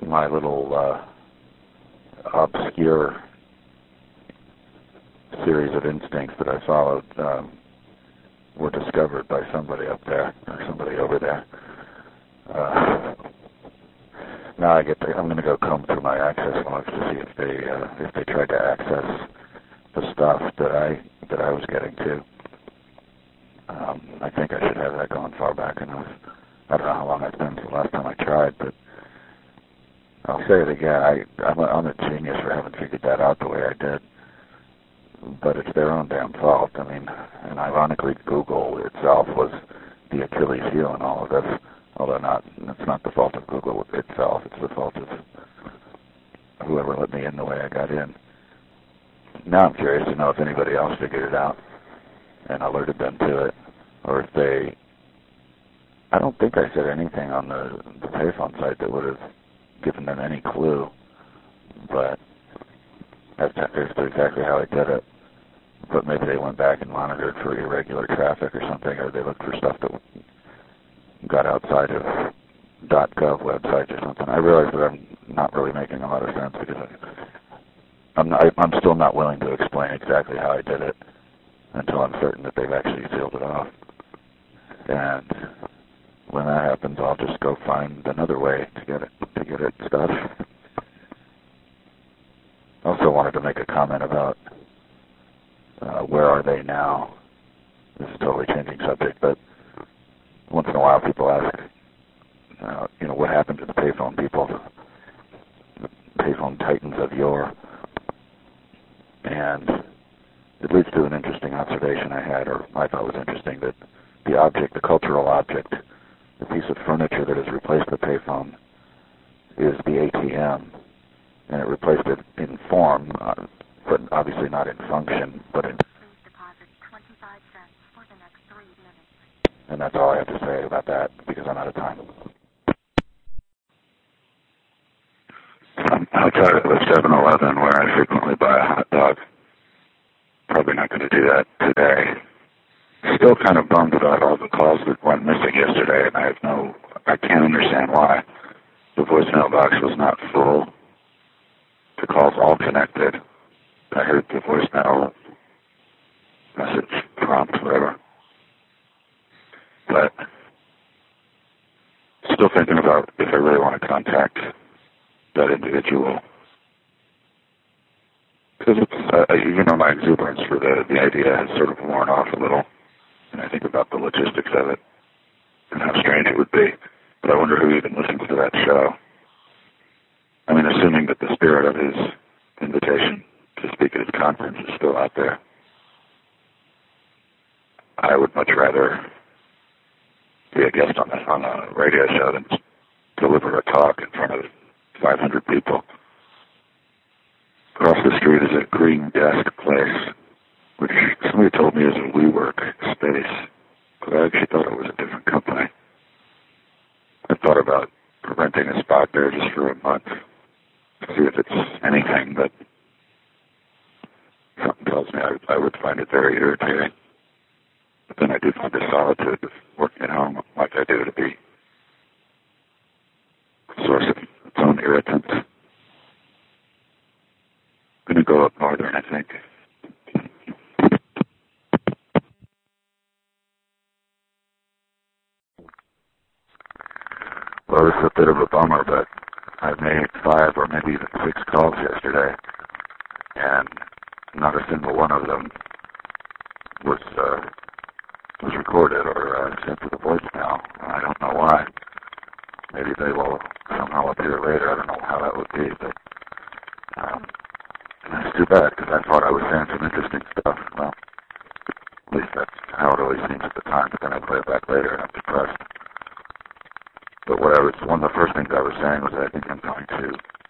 my little obscure series of instincts that I followed were discovered by somebody up there or somebody over there. Now I'm going to go comb through my access logs to see if they tried to access the stuff that I was getting to. I think I should have that going far back enough. I don't know how long it's been since the last time I tried, but I'll say it again. I'm a genius for having figured that out the way I did. But it's their own damn fault. I mean, and ironically, Google itself was the Achilles heel in all of this. Although it's not the fault of Google itself. It's the fault of whoever let me in the way I got in. Now I'm curious to know if anybody else figured it out and alerted them to it, or if they... I don't think I said anything on the payphone site that would have given them any clue, but that's exactly how I did it. But maybe they went back and monitored for irregular traffic or something, or they looked for stuff that got outside of .gov websites or something. I realize that I'm not really making a lot of sense because I'm still not willing to explain exactly how I did it until I'm certain that they've actually sealed it off. And when that happens, I'll just go find another way to get it stuff. I also wanted to make a comment about where are they now. This is a totally changing subject, but once in a while people ask, what happened to the payphone people, the payphone titans of yore. And it leads to an interesting observation I had, or I thought was interesting, that the cultural object, the piece of furniture that has replaced the payphone is the ATM. And it replaced it in form, but obviously not in function, but in... Please deposit 25 cents for the next 3 minutes. And that's all I have to say about that, because I'm out of time. Outside of the 7-Eleven where I frequently buy a hot dog. Probably not going to do that today. Still kind of bummed about all the calls that went missing yesterday, and I can't understand why. The voicemail box was not full. The calls all connected. I heard the voicemail message prompt, whatever. But still thinking about if I really want to contact that individual. Because my exuberance for the idea has sort of worn off a little. And I think about the logistics of it and how strange it would be. But I wonder who even listens to that show. I mean, assuming that the spirit of his invitation to speak at his conference is still out there, I would much rather be a guest on a radio show than deliver a talk in front of 500 people. Across the street is a green desk place, which somebody told me is a WeWork space, but I actually thought it was a different company. I thought about renting a spot there just for a month to see if it's anything, but something tells me I would find it very irritating. But then I do find the solitude of working at home like I do to be a source of its own irritant. I'm going to go up northern, I think. Well, this is a bit of a bummer, but I made 5 or maybe even 6 calls yesterday, and not a single one of them was recorded or sent to the voicemail. I don't know why. Maybe they will somehow appear later. I don't know how that would be, but it's too bad, because I thought I was saying some interesting stuff. Well, at least that's how it always seems at the time, but then I play it back later and I'm depressed. But one of the first things I was saying was that I think I'm going to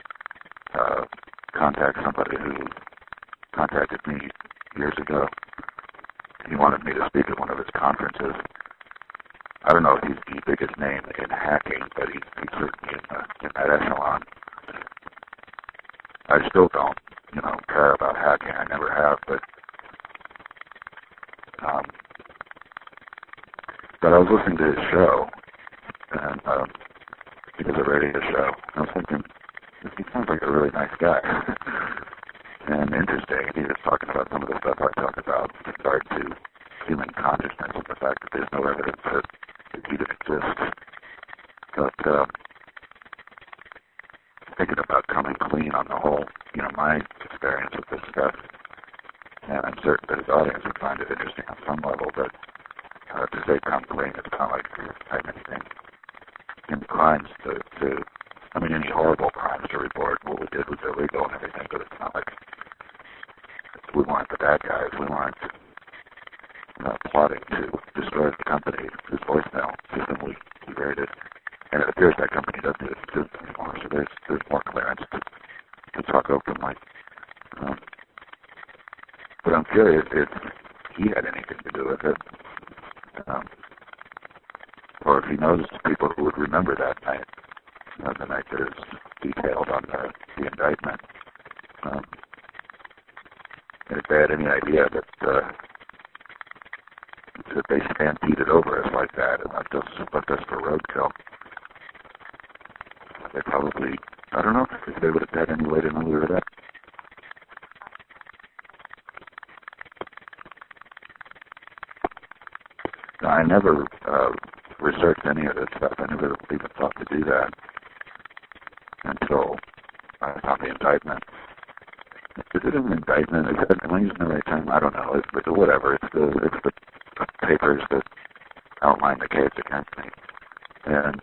contact somebody who contacted me years ago. He wanted me to speak at one of his conferences. I don't know if he's the biggest name in hacking, but he's certainly in that echelon. I still don't, care about hacking. I never have, but I was listening to his show, and it was a radio show. I was thinking, He sounds like a really nice guy. And interesting. He was talking about some of the stuff I talk about with regard to human consciousness and the fact that there's no evidence that it even exists. But thinking about coming clean on the whole, my experience with this stuff, and I'm certain that his audience would find it interesting on some level, but to say come clean, it's not like I have anything in crimes any horrible crimes to report. What we did was illegal and everything, but it's not like we weren't the bad guys. We weren't plotting to destroy the company whose voicemail system we created. And it appears that company doesn't exist anymore, so there's more clearance to talk openly. But I'm curious if he had anything to do with it, or if he knows people who would remember that night, the night that is detailed on the indictment. And if they had any idea that they stampeded over us like that and left us for roadkill, they probably, I don't know if they would have had any way to know we were there. Now, I never researched any of this stuff. I never even thought to do that until I saw the indictment. Is it an indictment? Am I using the right term? I don't know. It's whatever. It's the papers that outline the case against me. And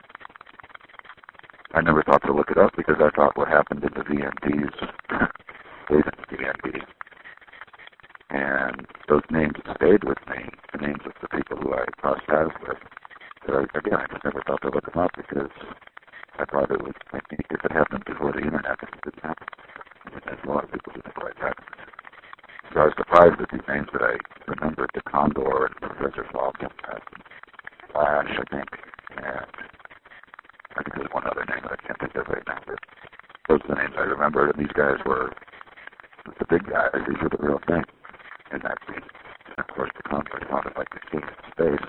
I never thought to look it up because I thought what happened in the VNDs stayed in the VNDs. And those names stayed with me, the names of the people who I crossed paths with. So again, I just never thought to look them up because I thought it was, if it happened before the internet, it didn't happen. There's a lot of people who think like that. So I was surprised at these names that I remembered, the Condor and Professor Falcon and Flash, I think, and I think there's one other name that I can't think of right now, but those are the names I remembered, and these guys were the big guys. These were the real thing in that scene. And of course, the Condor sounded like the king of space.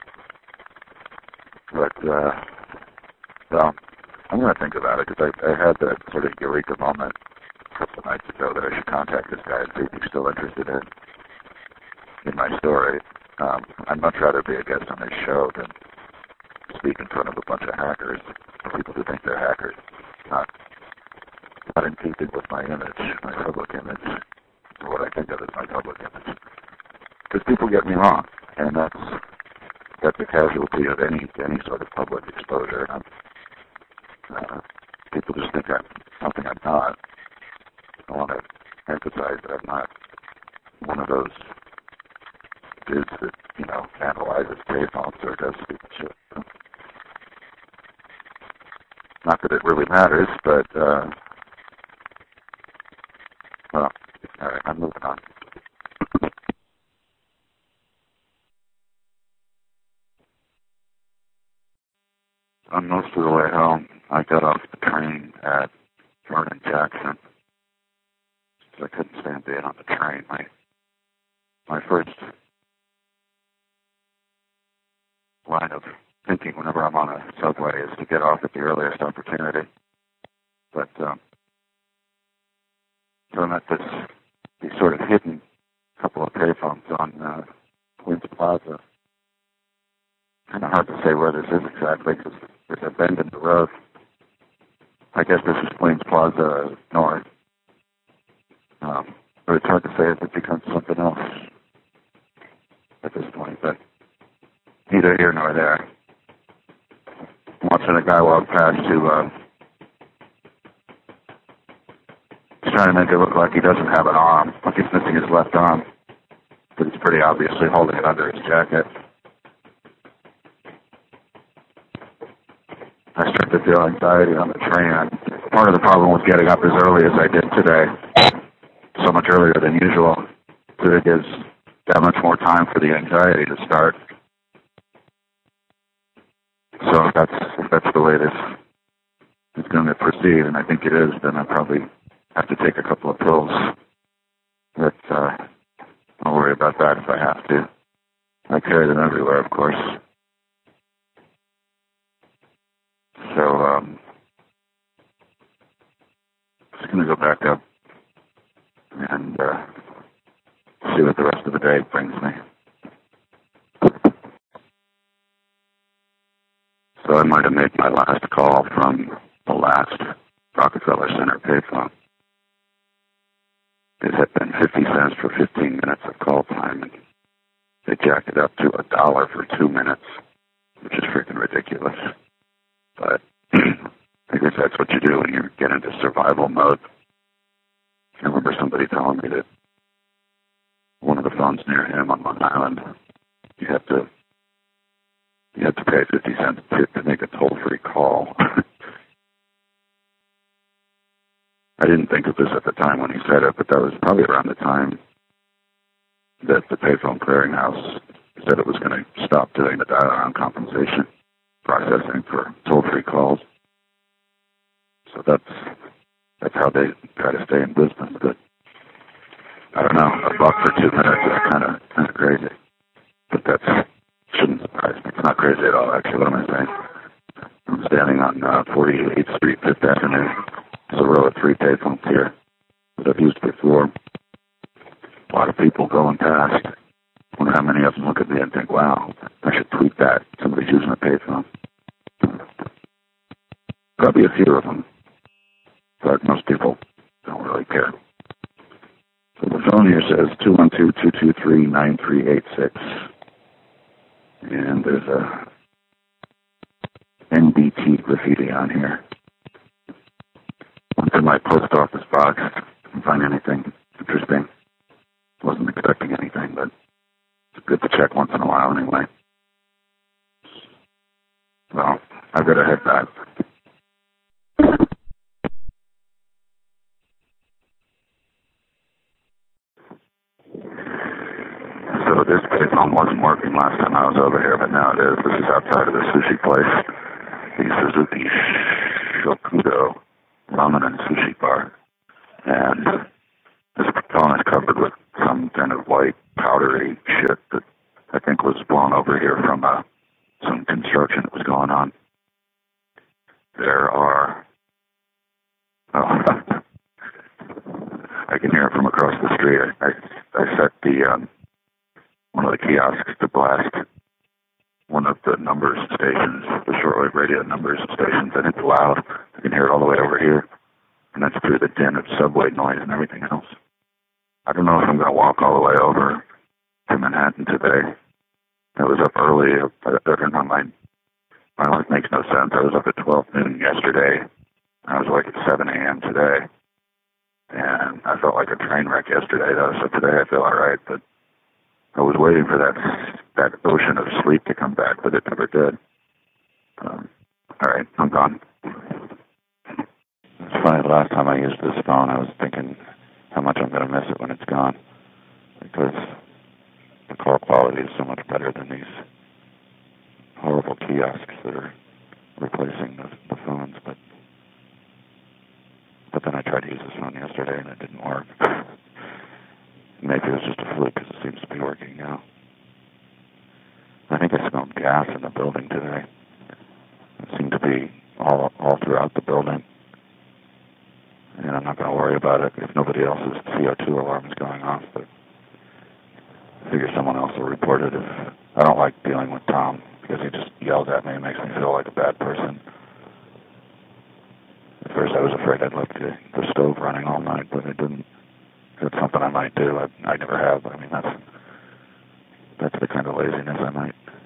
But, well, I'm going to think about it because I had that sort of eureka moment a couple of nights ago that I should contact this guy and see if he's still interested in my story. I'd much rather be a guest on this show than speak in front of a bunch of hackers, or people who think they're hackers. Not in keeping with my image, my public image, or what I think of as my public image. Because people get me wrong, and that's a casualty of any sort of public exposure. People just think I'm something I'm not. I want to emphasize that I'm not one of those dudes that, analyzes payphones or does stupid shit. Not that it really matters, but, well, all right, I'm moving on. On most of the way home, I got off the train at Vernon Jackson. I couldn't stand being on the train. My first line of thinking whenever I'm on a subway is to get off at the earliest opportunity. But so I'm at these sort of hidden couple of payphones on Queens Plaza. Kind of hard to say where this is exactly because there's a bend in the road. I guess this is Queens Plaza North. But it's hard to say if it becomes something else at this point, but neither here nor there. I'm watching a guy walk past who is trying to make it look like he doesn't have an arm, like he's missing his left arm, but he's pretty obviously holding it under his jacket. I start to feel anxiety on the train. Part of the problem was getting up as early as I did today, so much earlier than usual, so it gives that much more time for the anxiety to start. So if that's the way this is going to proceed, and I think it is, then I probably have to take a couple of pills. But I'll worry about that if I have to. I carry them everywhere, of course. So going to go back up and see what the rest of the day brings me. So I might have made my last call from the last Rockefeller Center payphone. It had been 50 cents for 15 minutes of call time, and they jacked it up to $1 for 2 minutes, which is freaking ridiculous. But I guess that's what you do when you get into survival mode. I remember somebody telling me that one of the phones near him on Long Island, you have to pay 50 cents to make a toll-free call. I didn't think of this at the time when he said it, but that was probably around the time that the payphone clearinghouse said it was going to stop doing the dial-around compensation processing for toll-free calls. So that's how they try to stay in business. But I don't know, $1 for 2 minutes is kind of crazy. But that shouldn't surprise me. It's not crazy at all, actually. What am I saying? I'm standing on 48th Street, 5th Avenue. There's a row of 3 payphones here that I've used before. A lot of people going past. Wonder how many of them look at me and think, wow, I should tweet that. Somebody's using a payphone. Probably a few of them, but most people don't really care. So the phone here says 212-223-9386. And there's a NBT graffiti on here. Went to my post office box. Didn't find anything interesting. Wasn't expecting anything, but it's good to check once in a while anyway. Well, I've got to head back. So this payphone wasn't working last time I was over here, but now it is. This is outside of the sushi place, the Suzuki Shokudo Ramen and Sushi Bar. And this phone is covered with some kind of white, powdery shit that I think was blown over here from some construction that was going on. There are... Oh, I can hear it from across the street. I set the... one of the kiosks to blast one of the numbers stations, the shortwave radio numbers stations, and it's loud. I can hear it all the way over here, and that's through the din of subway noise and everything else. I don't know if I'm going to walk all the way over to Manhattan today. I was up early. My life makes no sense. I was up at 12 noon yesterday. I was awake at 7 a.m. today, and I felt like a train wreck yesterday, though, so today I feel all right, but I was waiting for that ocean of sleep to come back, but it never did. All right, I'm gone. It's funny, the last time I used this phone, I was thinking how much I'm going to miss it when it's gone, because the call quality is so much better than these horrible kiosks that are replacing the phones. But then I tried to use this phone yesterday, and it didn't work. Maybe it was just a fluke because it seems to be working now. I think I smelled gas in the building today. It seemed to be all throughout the building. And I'm not going to worry about it if nobody else's CO2 alarm is going off, but I figure someone else will report it. I don't like dealing with Tom because he just yells at me and makes me feel like a bad person. At first I was afraid I'd left the stove running all night, but it didn't. It's something I might do. I never have. I mean, that's the kind of laziness I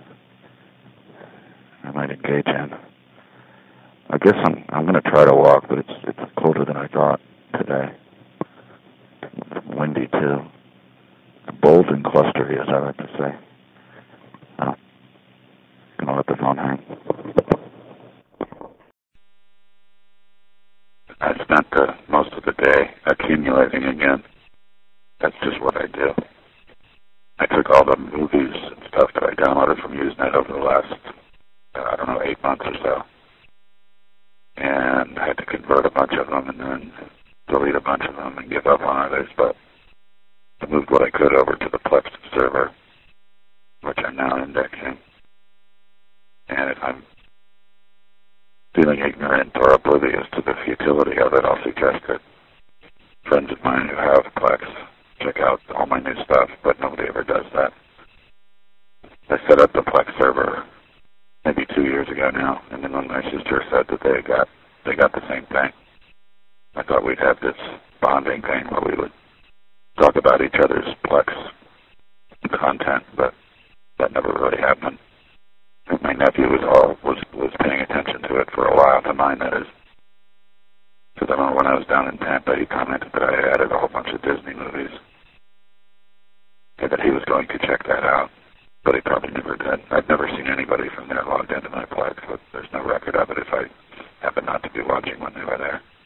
might engage in. I guess I'm going to try to walk, but it's colder than I thought today. Windy too. Bold and clustery, as I like to say. I'm going to let the phone hang. I spent most of the day accumulating again. That's just what I do. I took all the movies and stuff that I downloaded from Usenet over the last, 8 months or so, and I had to convert a bunch of them and then delete a bunch of them and give up on others, but I moved what I could over to the Plex server, which I'm now indexing. And if I'm feeling ignorant or oblivious to the futility of it, I'll suggest that friends of mine who have Plex check out all my new stuff, but nobody ever does that. I set up the Plex server maybe 2 years ago now, and then when my sister said that they got the same thing, I thought we'd have this bonding thing where we would talk about each other's Plex content, but that never really happened. And my nephew was paying attention to it for a while, to mine that is. Because I remember when I was down in Tampa, he commented that I added a whole bunch of Disney movies, and that he was going to check that out, but he probably never did. I've never seen anybody from there logged into my Plex, but there's no record of it if I happen not to be watching when they were there.